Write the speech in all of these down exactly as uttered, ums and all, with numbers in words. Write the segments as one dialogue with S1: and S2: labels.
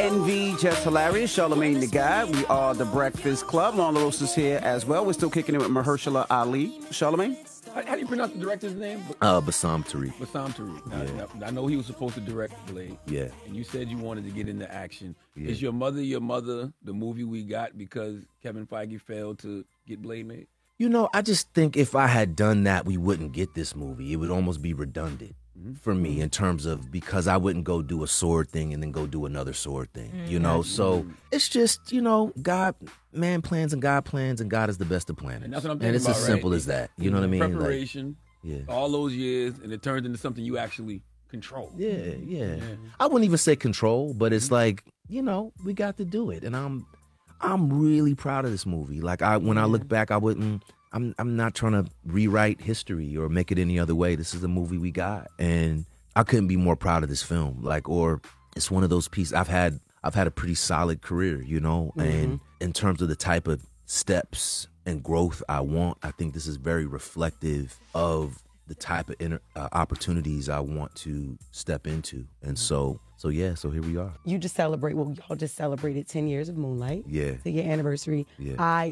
S1: Envy, Just Hilarious, Charlamagne the Guy. We are the Breakfast Club. Lon LaRosa is here as well. We're still kicking it with Mahershala Ali. Charlamagne?
S2: How, how do you pronounce the director's name?
S3: Uh, Bassam Tariq.
S2: Bassam Tariq. Now,
S3: Yeah.
S2: now, I know he was supposed to direct Blade.
S3: Yeah.
S2: And you said you wanted to get into action.
S3: Yeah.
S2: Is Your Mother, Your Mother the movie we got because Kevin Feige failed to get Blade made?
S3: You know, I just think if I had done that, we wouldn't get this movie. It would almost be redundant
S2: Mm-hmm.
S3: for me in terms of because I wouldn't go do a sword thing and then go do another sword thing, you know? So it's just, you know, God, man plans and God plans and God is the best of planners.
S2: And that's what I'm
S3: And
S2: thinking
S3: it's
S2: about,
S3: as simple
S2: right?
S3: as that. You know what I mean? Like,
S2: Preparation,
S3: yeah.
S2: all those years, and it turns into something you actually control.
S3: Yeah, yeah. I wouldn't even say control, but it's
S2: Mm-hmm.
S3: like, you know, we got to do it. And I'm I'm really proud of this movie. Like I when I look back, I wouldn't I'm I'm not trying to rewrite history or make it any other way. This is the movie we got. And I couldn't be more proud of this film. Like or it's one of those pieces I've had I've had a pretty solid career, you know, and in terms of the type of steps and growth I want, I think this is very reflective of the type of inter- uh, opportunities I want to step into. And so, so yeah, so here we are.
S4: You just celebrate, well, y'all just celebrated ten years of Moonlight.
S3: Yeah.
S4: To your anniversary.
S3: Yeah.
S4: I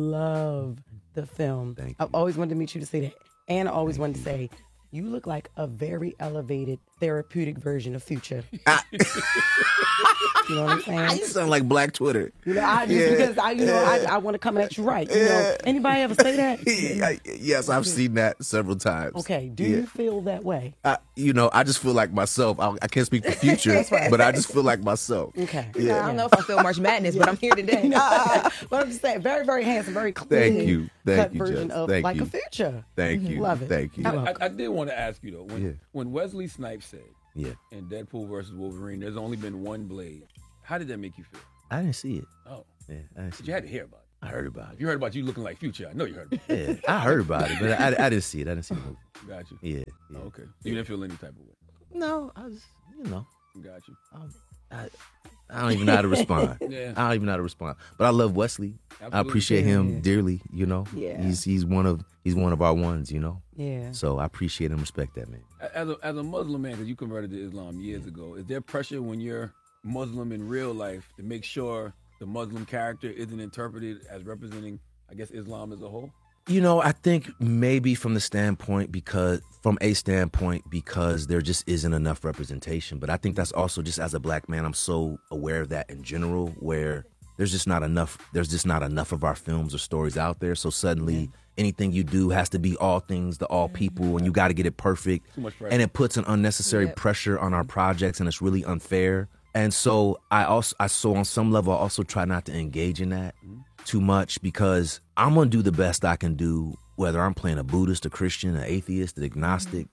S4: love the film.
S3: Thank
S4: I've
S3: you.
S4: always wanted to meet you to say that. And I always wanted to say, you look like a very elevated therapeutic version of Future. You know what I'm saying?
S3: You sound like Black Twitter.
S4: You know, I just
S3: Yeah.
S4: because I, you know, I, I want to come at you right. You know, anybody ever say that?
S3: I- yes, I've seen that several times.
S4: Okay, do
S3: Yeah.
S4: you feel that way?
S3: I, you know, I just feel like myself. I, I can't speak for Future, but I just feel like myself.
S4: Okay.
S3: Yeah.
S5: I don't know if I feel March Madness, but I'm here today.
S4: Uh, but I'm just saying, very, very handsome, very clean.
S3: Thank you. Thank
S4: cut
S3: you,
S4: version
S3: Jess.
S4: of
S3: Thank
S4: like
S3: you.
S4: a Future.
S3: Thank you.
S4: Love it.
S3: Thank you.
S4: You're
S2: I,
S4: welcome.
S2: I did want to ask you, though, when,
S3: Yeah.
S2: when Wesley Snipes said
S3: Yeah,
S2: in Deadpool versus Wolverine, there's only been one Blade, how did that make you feel?
S3: I didn't see it.
S2: Oh,
S3: Yeah, I didn't see
S2: but you had to hear about it.
S3: I heard about
S2: If
S3: it.
S2: you heard about you looking like Future, I know you heard about it.
S3: Yeah, I heard about it, but I, I didn't see it. I didn't see the movie.
S2: Got you.
S3: Yeah, yeah.
S2: Oh, okay. You didn't feel any type of way.
S3: No, I was, you know,
S2: Got you.
S3: um, I, I don't even know how to respond.
S2: Yeah.
S3: I don't even know how to respond. But I love Wesley. I
S2: Absolutely.
S3: appreciate him dearly. You know,
S4: Yeah.
S3: he's he's one of he's one of our ones. You know,
S4: Yeah.
S3: so I appreciate and respect that man.
S2: As a, as a Muslim man, because you converted to Islam years ago, is there pressure when you're Muslim in real life to make sure the Muslim character isn't interpreted as representing, I guess, Islam as a whole?
S3: You know, I think maybe from the standpoint because from a standpoint because there just isn't enough representation. But I think that's also just as a black man, I'm so aware of that in general, where there's just not enough. There's just not enough of our films or stories out there. So suddenly, anything you do has to be all things to all people, and you got to get it perfect.
S2: Too much pressure.
S3: And it puts an unnecessary
S5: Yep.
S3: pressure on our projects, and it's really unfair. And so I also, I so on some level, I also try not to engage in that too much because I'm gonna do the best I can do, whether I'm playing a Buddhist, a Christian, an atheist, an agnostic.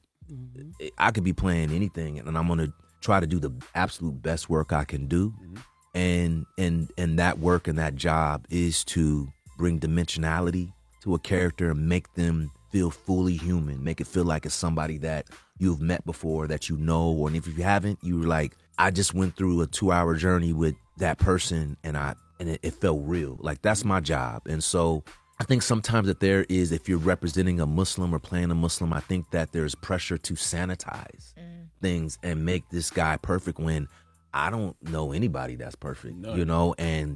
S3: I could be playing anything, and I'm gonna try to do the absolute best work I can do. And and and that work and that job is to bring dimensionality to a character and make them feel fully human, make it feel like it's somebody that you've met before, that you know, or if you haven't, you're like, I just went through a two-hour journey with that person, and I and it, it felt real. Like that's my job. And so I think sometimes that there is, if you're representing a Muslim or playing a Muslim, I think that there's pressure to sanitize things and make this guy perfect when I don't know anybody that's perfect,
S2: None.
S3: you know, and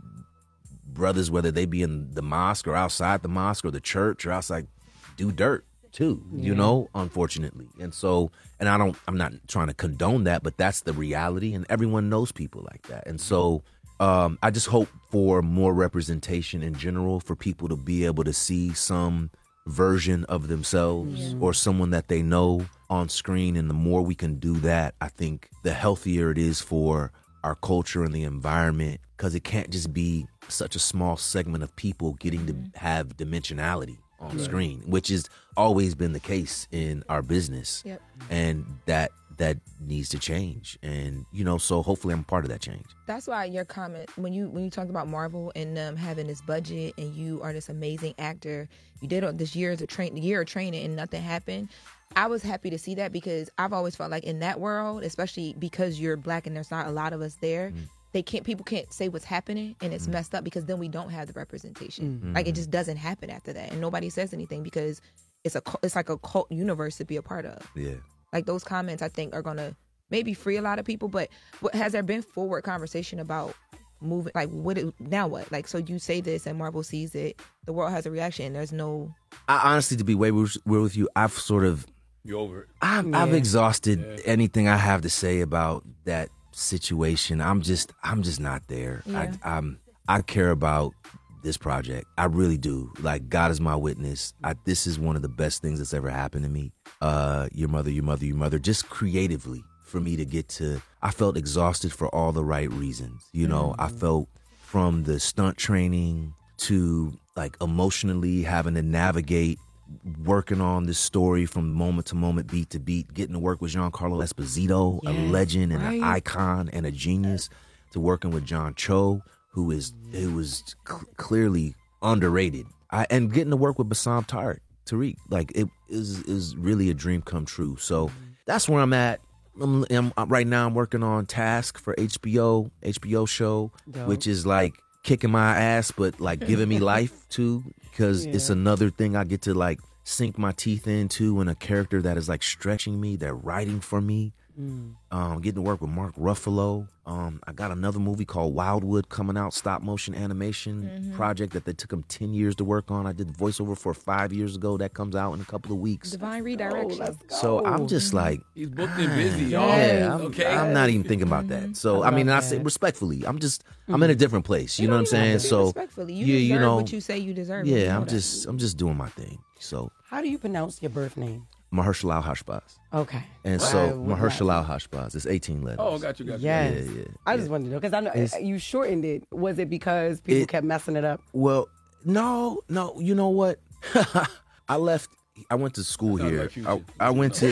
S3: brothers, whether they be in the mosque or outside the mosque or the church or outside, do dirt too, you know, unfortunately. And so, and I don't, I'm not trying to condone that, but that's the reality, and everyone knows people like that. And so um, I just hope for more representation in general, for people to be able to see some version of themselves or someone that they know on screen. And the more we can do that, I think the healthier it is for our culture and the environment, because it can't just be such a small segment of people getting to have dimensionality on screen, which has always been the case in our business.
S5: Yep.
S3: And that that needs to change. And, you know, so hopefully I'm part of that change.
S5: That's why your comment when you when you talked about Marvel and um, having this budget and you are this amazing actor, you did all this years of train year of training and nothing happened. I was happy to see that because I've always felt like in that world, especially because you're black and there's not a lot of us there, they can't people can't say what's happening, and it's messed up because then we don't have the representation. Like it just doesn't happen after that, and nobody says anything because it's a cu- it's like a cult universe to be a part of.
S3: Yeah.
S5: Like those comments, I think, are gonna maybe free a lot of people. But what, has there been forward conversation about moving? Like, what it, now what? Like, so you say this and Marvel sees it, the world has a reaction. There's no.
S3: I honestly, to be way real with you, I've sort of.
S2: You over it.
S3: I've,
S4: Yeah.
S3: I've exhausted
S2: Yeah.
S3: anything I have to say about that situation. I'm just, I'm just not there.
S5: Yeah.
S3: I, I'm, I care about this project. I really do. Like, God is my witness. I, this is one of the best things that's ever happened to me. Uh, your mother, your mother, your mother. Just creatively, for me to get to. I felt exhausted for all the right reasons. You know, I felt from the stunt training to like emotionally having to navigate working on this story from moment to moment, beat to beat, getting to work with Giancarlo Esposito, a
S4: Yes,
S3: legend and an
S4: right.
S3: icon and a genius, to working with John Cho, who is who was cl- clearly underrated, I, and getting to work with Bassam Tariq, Tariq, like it is is really a dream come true. So that's where I'm at. I'm, I'm, right now I'm working on Task for H B O, H B O show,
S4: Dope.
S3: which is like kicking my ass, but like giving me life too, because
S4: Yeah.
S3: it's another thing I get to like sink my teeth into, and a character that is like stretching me. They're writing for me.
S4: Mm.
S3: Um, getting to work with Mark Ruffalo. Um, I got another movie called Wildwood coming out, stop motion animation project that they took them ten years to work on. I did voiceover for five years ago. That comes out in a couple of weeks.
S5: Divine redirection.
S3: So I'm just like,
S2: He's booked and busy,
S5: Yes.
S2: y'all.
S3: yeah, I'm,
S2: okay.
S3: I'm not even thinking about that. So I,
S4: I
S3: mean,
S4: love
S3: I say
S4: that.
S3: respectfully, I'm just, I'm in a different place. You, know what I'm
S5: don't even
S3: saying?
S5: have to be
S3: So
S5: respectfully, you
S3: yeah,
S5: deserve
S3: you know,
S5: what you say you deserve. You
S3: yeah,
S5: know
S3: I'm
S5: that.
S3: just, I'm just doing my thing. So
S4: How do you pronounce your birth name?
S3: Mahershala Al-Hashbaz.
S4: Okay.
S3: And
S4: I
S3: so
S4: would
S3: Mahershala
S4: not-
S3: Al-Hashbaz. It's eighteen letters.
S2: Oh, got you, got you.
S4: Yes.
S3: Yeah, yeah,
S4: I
S3: yeah.
S4: just wanted to know because I know
S3: It's-
S4: you shortened it. Was it because people
S3: It-
S4: kept messing it up?
S3: Well, no, no. You know what? I left. I went to school
S2: Sounds
S3: here.
S2: like Future.
S3: I, I went to.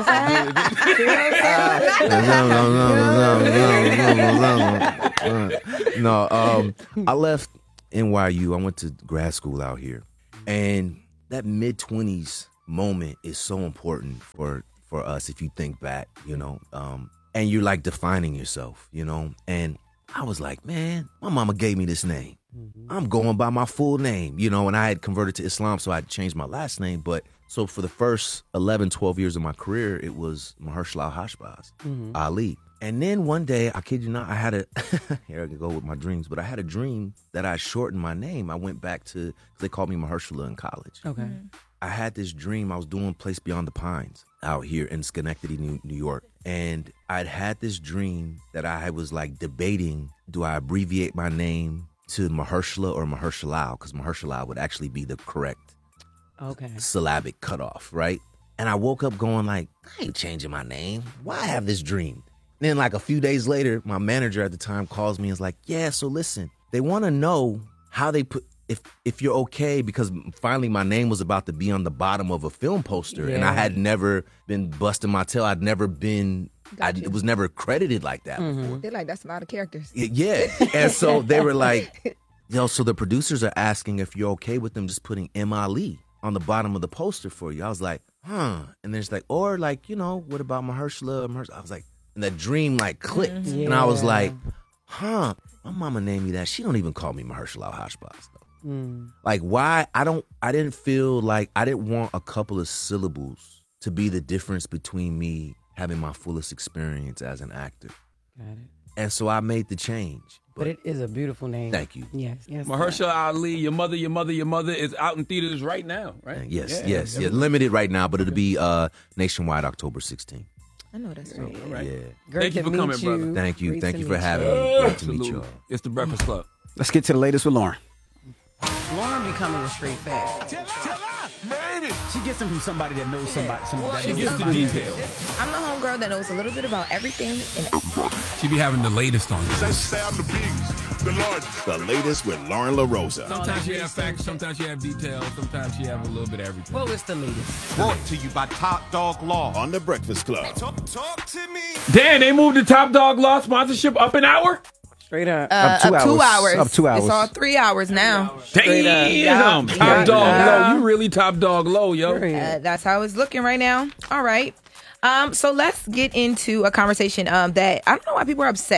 S3: no, um, I left N Y U. I went to grad school out here, and that mid twenties moment is so important for for us. If you think back, you know, um, and you're like defining yourself, you know, and I was like, man, my mama gave me this name. I'm going by my full name, you know, and I had converted to Islam, so I had changed my last name. But so for the first eleven, twelve years of my career, it was Mahershala Al-Hashbaz, Ali. And then one day, I kid you not, I had a, here I can go with my dreams, but I had a dream that I shortened my name. I went back to, because they called me Mahershala in college.
S4: Okay.
S3: I had this dream. I was doing Place Beyond the Pines out here in Schenectady, New, New York. And I'd had this dream that I was like debating, do I abbreviate my name to Mahershala or Mahershala? Because Mahershala would actually be the correct
S4: Okay.
S3: syllabic cutoff, right? And I woke up going like, I ain't changing my name. Why have this dream? Then like a few days later, my manager at the time calls me and is like, yeah, so listen, they want to know how they put, if if you're okay, because finally my name was about to be on the bottom of a film poster, and I
S4: Yeah.
S3: had never been busting my tail. I'd never been, I,
S5: Gotcha.
S3: it was never credited like that before.
S5: They're like, that's a lot of characters.
S3: Y- Yeah. And so they were like, yo, so the producers are asking if you're okay with them just putting M. Ali on the bottom of the poster for you. I was like, huh. And then it's like, or like, you know, what about Mahershala? Mahershala? I was like, and that dream like clicked. And I was
S4: Yeah.
S3: like, huh, my mama named me that. She don't even call me Mahershala Al-Hashbaz though.
S4: Mm.
S3: Like why? I don't, I didn't feel like, I didn't want a couple of syllables to be the difference between me having my fullest experience as an actor.
S4: Got it.
S3: And so I made the change.
S4: But it is a beautiful name.
S3: Thank you.
S4: Yes. Yes.
S2: Mahershala Ali, Your Mother, Your Mother, Your Mother is out in theaters right now, right?
S3: Yes,
S2: Yeah.
S3: yes, yeah. Limited right now, but it'll be uh, nationwide October sixteenth.
S5: I know that's right.
S2: All right.
S3: Yeah.
S4: Great
S2: Thank you
S4: to
S2: for coming,
S4: meet
S2: brother.
S4: you.
S3: Thank you.
S4: Great
S3: Thank
S4: to
S3: you for
S4: meet
S3: having me. Great to meet
S2: Absolutely.
S3: you all.
S2: It's the Breakfast Club.
S1: Let's get to the latest with Lauren.
S4: Lauren becoming a straight fact.
S6: She gets them from somebody that knows somebody. somebody that
S2: She
S6: knows
S2: gets the
S6: somebody.
S2: details.
S5: I'm the homegirl that knows a little bit about everything. And
S7: She be having the latest on this.
S8: Sam the Bigs, the largest.
S9: The latest with Lauren LaRosa.
S7: Sometimes she have facts, sometimes she have details, sometimes she have a little bit of everything.
S4: Well, it's the latest.
S8: Brought to you by Top Dog Law.
S9: On The Breakfast Club.
S8: Talk, talk to me.
S2: Dan, they moved the Top Dog Law sponsorship up an hour?
S4: Straight up.
S5: uh,
S1: Up two
S5: up two
S1: hours.
S5: hours.
S1: Up two hours.
S5: It's all three hours now.
S4: Straight up.
S2: Damn!
S4: Yeah.
S2: Top
S4: Yeah.
S2: Dog
S4: Yeah.
S2: Low. You really Top Dog Low, yo.
S5: Uh, that's how it's looking right now. All right. Um, so let's get into a conversation um, that I don't know why people are upset.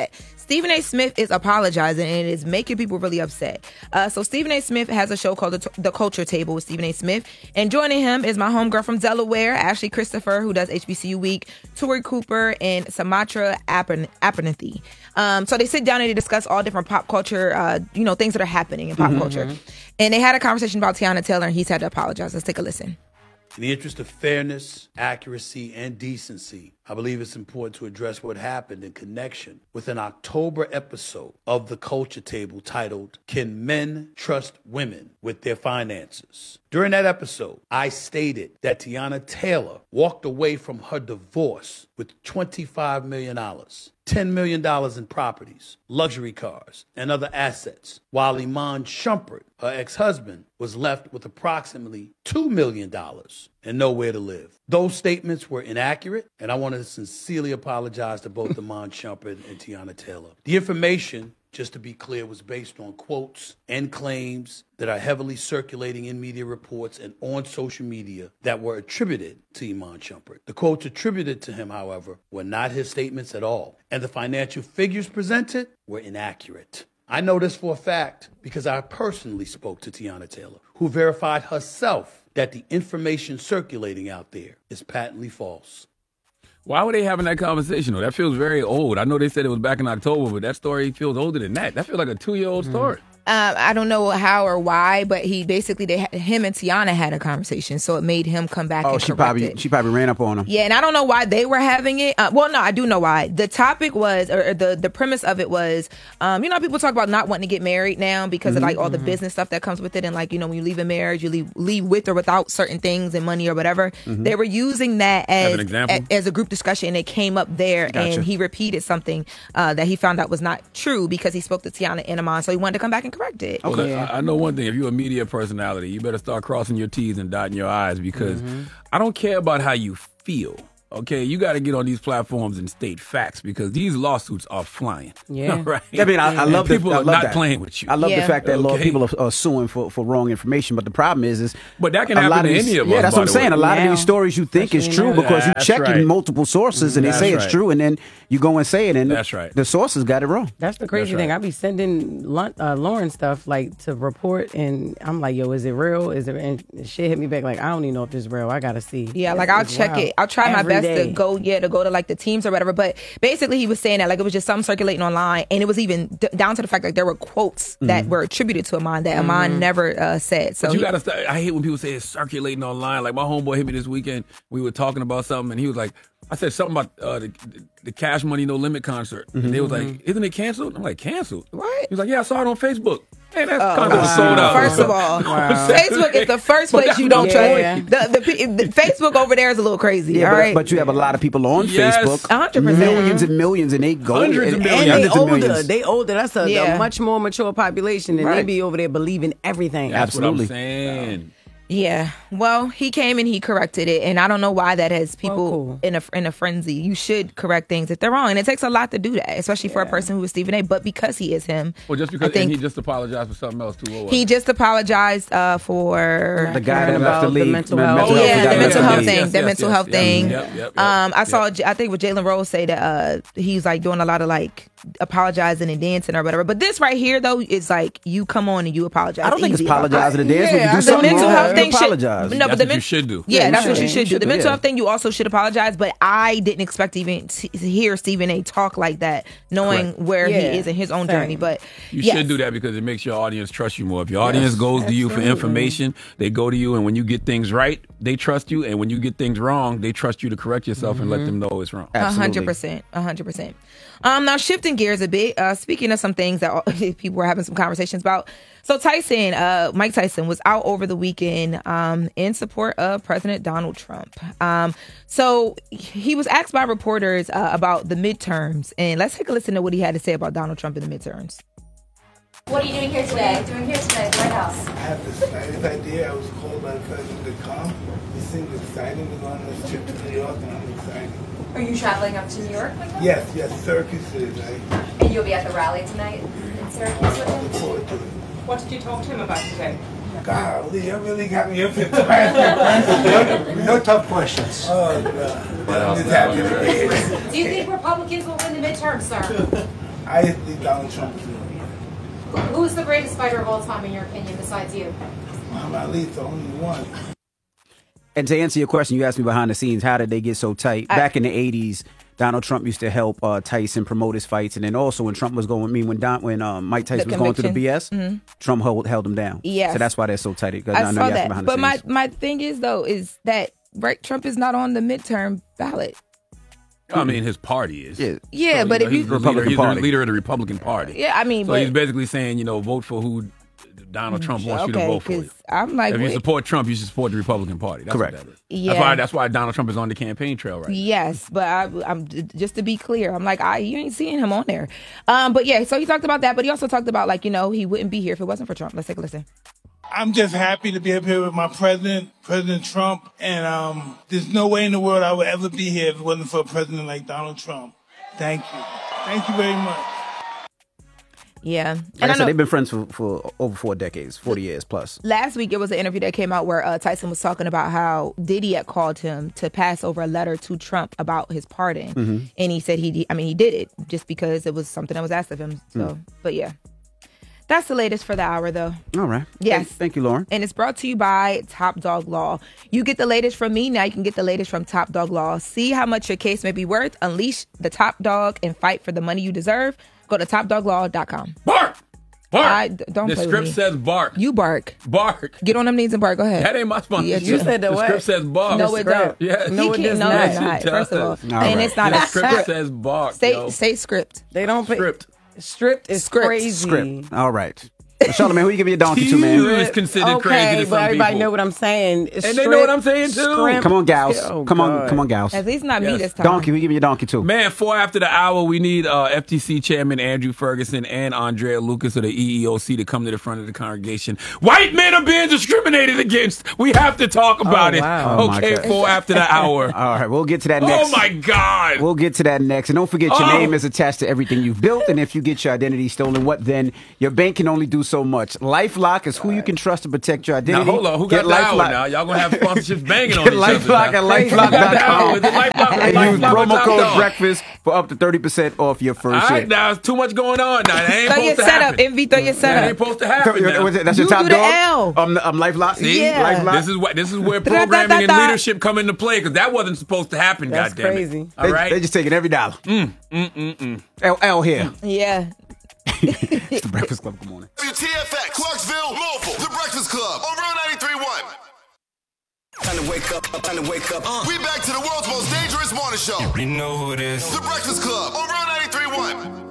S5: Stephen A. Smith is apologizing, and it is making people really upset. Uh, so Stephen A. Smith has a show called The, the Culture Table with Stephen A. Smith, and joining him is my homegirl from Delaware, Ashley Christopher, who does H B C U Week, Tori Cooper, and Samatra Apen- Apenathy. Um, so they sit down and they discuss all different pop culture, uh, you know, things that are happening in pop mm-hmm. culture. And they had a conversation about Tiana Taylor, and he's had to apologize. Let's take a listen.
S10: In the interest of fairness, accuracy, and decency, I believe it's important to address what happened in connection with an October episode of The Culture Table titled, Can Men Trust Women with Their Finances? During that episode, I stated that Tiana Taylor walked away from her divorce with twenty-five million dollars, ten million dollars in properties, luxury cars, and other assets, while Iman Shumpert, her ex-husband, was left with approximately two million dollars and nowhere to live. Those statements were inaccurate, and I want to sincerely apologize to both Iman Shumpert and Tiana Taylor. The information, just to be clear, was based on quotes and claims that are heavily circulating in media reports and on social media that were attributed to Iman Shumpert. The quotes attributed to him, however, were not his statements at all, and the financial figures presented were inaccurate. I know this for a fact because I personally spoke to Tiana Taylor, who verified herself that the information circulating out there is patently false.
S2: Why were they having that conversation, though? That feels very old. I know they said it was back in October, but that story feels older than that. That feels like a two-year-old mm. story.
S5: Um, I don't know how or why, but he basically, they had, him and Tiana had a conversation, so it made him come back
S1: oh,
S5: and
S1: she
S5: correct
S1: probably,
S5: it.
S1: she probably ran up on him.
S5: Yeah, and I don't know why they were having it. Uh, well, no, I do know why. The topic was, or the, the premise of it was, um, you know, people talk about not wanting to get married now because mm-hmm, of like all mm-hmm. the business stuff that comes with it, and like, you know, when you leave a marriage, you leave, leave with or without certain things and money or whatever. Mm-hmm. They were using that as, as as a group discussion, and it came up there, gotcha. And he repeated something uh, that he found out was not true because he spoke to Tiana and Iman, so he wanted to come back and correct it.
S2: Okay. Yeah. I know one thing. If you're a media personality, you better start crossing your T's and dotting your I's because mm-hmm. I don't care about how you feel. Okay, you got to get on these platforms and state facts because these lawsuits are flying.
S1: Yeah,
S2: right.
S1: I mean, I, I love
S2: that people
S1: I
S2: are
S1: love
S2: not
S1: that.
S2: playing with you.
S1: I love
S5: yeah.
S1: the fact that
S2: okay.
S1: people are, are suing for, for wrong information. But the problem is, is
S2: but that can
S1: a
S2: happen
S1: lot
S2: to
S1: of these,
S2: any of
S1: yeah,
S2: us.
S1: Yeah, that's what I'm saying.
S2: Way.
S1: A lot
S5: now,
S1: of these stories you think is true
S5: now.
S1: because you
S2: That's
S1: check
S2: right.
S1: in multiple sources and
S2: that's
S1: they say
S2: right.
S1: it's true, and then you go and say it, and
S2: that's right.
S1: the sources got it wrong.
S4: That's the crazy
S2: that's
S4: thing.
S2: right.
S4: I be sending uh, Lauren stuff like to report, and I'm like, "Yo, is it real? Is it?" And shit hit me back like, "I don't even know if this is real. I gotta see."
S5: Yeah,
S4: it's,
S5: like I'll
S4: it's
S5: check
S4: wild.
S5: it. I'll try
S4: Every
S5: my best
S4: day.
S5: to go, yeah, to go to like the teams or whatever. But basically, he was saying that like it was just something circulating online, and it was even d- down to the fact that there were quotes mm-hmm. that were attributed to Iman that mm-hmm. Iman never uh, said. So
S2: but you
S5: he,
S2: gotta start. I hate when people say it's circulating online. Like my homeboy hit me this weekend. We were talking about something, and he was like, I said something about uh, the, the Cash Money No Limit concert. Mm-hmm. And they was like, isn't it canceled? I'm like, canceled?
S5: What?
S2: He was like, yeah, I saw it on Facebook. Man, that
S5: Oh,
S2: concert was
S5: wow.
S2: sold out.
S5: First of all,
S4: Wow.
S5: Facebook is the first place you don't
S4: Yeah.
S5: trust. The, the, the Facebook over there is a little crazy.
S1: Yeah,
S5: all
S1: but,
S5: right,
S1: but you have a lot of people on
S2: Yes.
S1: Facebook,
S5: one hundred percent.
S1: millions and millions, and they go
S2: Hundreds
S1: and,
S2: of
S1: and
S2: millions.
S4: And they
S1: hundreds of
S4: older.
S1: millions.
S4: They older. That's a,
S5: Yeah.
S4: a much more mature population, and they
S5: Right.
S4: be over there believing everything.
S2: That's
S1: Absolutely.
S2: what I'm saying.
S5: Yeah. Well, he came and he corrected it, and I don't know why that has people
S4: Well, cool.
S5: in a in a frenzy. You should correct things if they're wrong, and it takes a lot to do that, especially for a person who is Stephen A. But because he is him,
S2: Well, just
S5: I
S2: because
S5: think
S2: and he just apologized for something else too. What was
S5: he
S2: it?
S5: just apologized uh, for
S1: The guy that
S4: Heard
S1: left the
S4: about the
S1: league.
S4: mental
S1: Men-
S4: health.
S1: mental
S5: Oh
S1: health,
S5: yeah,
S1: guy
S5: the
S1: that
S5: mental
S1: left
S5: health
S1: league.
S5: thing.
S2: Yes,
S5: the
S2: yes,
S5: mental
S2: yes,
S5: health
S2: yes.
S5: thing.
S2: Yep, yep, yep,
S5: Um, I
S2: yep.
S5: saw. I think with Jalen Rose say that uh, he's like doing a lot of like apologizing and dancing or whatever. But this right here though is like you come on and you apologize.
S1: I don't think it's
S5: easy.
S1: apologizing to dance. When you
S4: Yeah,
S1: do
S4: the
S1: something
S5: mental
S1: wrong,
S5: health
S1: you
S5: thing should-
S1: apologize.
S5: No,
S2: That's
S5: but the
S2: what
S5: men-
S2: you should do.
S5: Yeah,
S1: Yeah,
S5: that's
S1: you
S5: what
S1: should.
S5: you should
S1: You
S5: do.
S1: should
S5: The
S1: do,
S5: mental
S1: yeah.
S5: health thing, you also should apologize. But I didn't expect to even t- hear Stephen A. talk like that, knowing
S2: Correct.
S5: where
S4: Yeah,
S5: he is in his own
S4: same.
S5: journey. But
S2: You
S5: yes.
S2: should do that because it makes your audience trust you more. If your audience goes to you for information, they go to you, and when you get things right, they trust you, and when you get things wrong, they trust you to correct yourself and let them know it's wrong.
S5: A hundred
S1: Absolutely.
S5: percent, a hundred percent. Um, now shifting gears a bit. Uh, speaking of some things that people were having some conversations about. So Tyson, uh, Mike Tyson was out over the weekend um, in support of President Donald Trump. Um, so he was asked by reporters uh, about the midterms, and let's take a listen to what he had to say about Donald Trump in the midterms.
S11: What are you doing here today? What are you doing here today at the White House?
S12: I have the slightest idea. I was called by the president to come. He seemed excited. We're going on this trip to New York, and I'm excited.
S11: Are you traveling up to New York with him?
S12: Yes, yes, Syracuse is, right?
S11: And you'll be at the rally tonight in Syracuse with
S12: I look
S11: him?
S12: forward to it.
S13: What did you talk to him about today?
S12: Golly, you really got me up here to ask me no, no tough questions. Oh, God. I'm just happy to be here.
S11: Do you think Republicans will win the midterm, sir?
S12: I think Donald Trump is going to win.
S11: Who is the greatest fighter of all time, in your opinion, besides you?
S12: Muhammad Ali is the only one.
S1: And to answer your question, you asked me behind the scenes, how did they get so tight?
S5: I,
S1: Back in the eighties, Donald Trump used to help uh, Tyson promote his fights, and then also when Trump was going, I mean, when Don, when um, Mike Tyson was going through the B S, mm-hmm. Trump held, held him down.
S5: Yes.
S1: So that's why they're so tight.
S5: I, I saw that. But my, my thing is, though, is that right, Trump is not on the midterm ballot.
S2: I mean, his party is.
S1: Yeah,
S5: yeah
S2: so,
S5: but
S2: you know,
S5: if you
S2: he's the
S1: Republican
S2: leader, he's
S1: Party.
S2: the leader of the Republican Party.
S5: Yeah, I mean,
S2: so
S5: but,
S2: he's basically saying, you know, vote for who Donald Trump wants
S5: okay,
S2: you to vote for. You.
S5: I'm like,
S2: if you
S5: wait.
S2: support Trump, you should support the Republican Party. That's
S1: Correct.
S2: What that is.
S5: Yeah.
S2: That's why. That's why Donald Trump is on the campaign trail right now.
S5: Yes, but I, I'm just to be clear, I'm like, I you ain't seeing him on there. Um, but yeah, so he talked about that, but he also talked about like, you know, he wouldn't be here if it wasn't for Trump. Let's take a listen.
S12: I'm just happy to be up here with my president, President Trump, and um, there's no way in the world I would ever be here if it wasn't for a president like Donald Trump. Thank you. Thank you very much.
S5: Yeah.
S1: Like
S5: and
S1: I,
S5: I
S1: said,
S5: know,
S1: they've been friends for, for over four decades, forty years plus.
S5: last week, it was an interview that came out where uh, Tyson was talking about how Diddy had called him to pass over a letter to Trump about his pardon.
S1: Mm-hmm.
S5: And he said he, I mean, he did it just because it was something that was asked of him. So,
S1: Mm.
S5: but yeah. That's the latest for the hour, though.
S1: All right.
S5: Yes.
S1: Thank, thank you, Lauren.
S5: And it's brought to you by Top Dog Law. You get the latest from me. Now you can get the latest from Top Dog Law. See how much your case may be worth. Unleash the top dog and fight for the money you deserve. Go to top dog law dot com.
S2: Bark! Bark!
S5: I, don't
S2: the
S5: play
S2: script
S5: with me.
S2: says bark.
S5: You bark.
S2: Bark.
S5: Get on them knees and bark. Go ahead.
S2: That ain't my sponsorship.
S5: Yeah, you
S4: said the
S2: the
S4: what?
S2: script says bark.
S5: No, it don't.
S2: Yes.
S4: No,
S5: He
S4: it
S5: can't-
S4: does
S5: no,
S4: not.
S5: it's not.
S2: It
S5: First of all,
S2: does.
S5: and
S1: right.
S5: it's not
S2: The
S5: a
S2: script
S5: script.
S2: says bark.
S5: Say
S2: yo.
S5: say script.
S4: They don't pay.
S2: Script.
S4: Stripped is
S5: Script.
S4: crazy.
S1: Script. All right. Charlamagne, who you give your donkey to, man?
S2: You is considered
S4: okay,
S2: crazy to some
S4: but everybody
S2: people.
S4: know what I'm saying.
S2: And they know what I'm saying, too.
S4: Scrimp.
S1: Come on, gals.
S4: Oh,
S1: come on,
S4: God.
S1: come on, gals.
S5: At least not me
S2: Yes.
S5: this time.
S1: Donkey, who you give your donkey to?
S2: Man, four after the hour, we need uh, F T C Chairman Andrew Ferguson and Andrea Lucas of the E E O C to come to the front of the congregation. White men are being discriminated against. We have to talk about
S4: Oh,
S2: it.
S4: wow.
S1: Oh, my
S2: Okay,
S1: God.
S2: four after the hour.
S1: All right, we'll get to that next.
S2: Oh, my God.
S1: We'll get to that next. And don't forget, your
S2: Oh.
S1: name is attached to everything you've built. And if you get your identity stolen, what then? Your bank can only do so much. LifeLock is who you can trust to protect your
S2: Now,
S1: identity.
S2: hold on. Who
S1: Get
S2: got the hour
S1: LifeLock.
S2: now? Y'all going to have sponsorships banging on
S1: Get
S2: each other.
S1: LifeLock
S2: now.
S1: at lifelock dot com.
S2: Is it LifeLock or
S1: And use
S2: LifeLock or
S1: promo
S2: Top
S1: code
S2: Dog?
S1: breakfast for up to thirty percent off your
S2: All
S1: first
S2: right,
S1: year.
S2: now, it's too much going on now. That ain't
S5: Throw your
S2: supposed to
S5: setup,
S2: happen.
S5: Envy. Throw your
S2: That
S5: setup.
S2: ain't supposed to happen now.
S1: Was it- That's your
S5: You
S1: top
S5: do the
S1: dog?
S5: L.
S1: Um, um, LifeLock?
S2: See,
S5: Yeah.
S1: LifeLock?
S2: this is what this is where
S5: Da, da, da,
S2: programming and
S5: da.
S2: leadership come into play because that wasn't supposed to happen.
S4: That's
S2: goddamn
S4: crazy.
S2: it! All
S1: They,
S2: right,
S1: they just taking every dollar.
S2: mm, mm, mm, mm.
S1: L, L here.
S5: Yeah.
S1: It's the Breakfast Club. Good morning.
S8: W T F X, Clarksville, Louisville, The Breakfast Club on Real ninety-three point one.
S14: Time to wake up, time to wake up. Uh.
S8: We back to the world's most dangerous morning show.
S14: You know who it is.
S8: The Breakfast Club on Real ninety-three point one.